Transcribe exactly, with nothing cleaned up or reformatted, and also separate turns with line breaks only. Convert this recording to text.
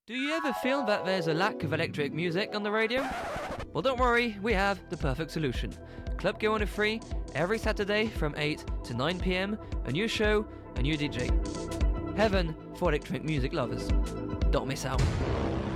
Do you ever feel that there's a lack of electric music on the radio? Well, don't worry, we have the perfect solution. Club Go on are free every Saturday from eight to nine p.m. A new show, a new D J. Heaven for electronic music lovers. Don't miss out.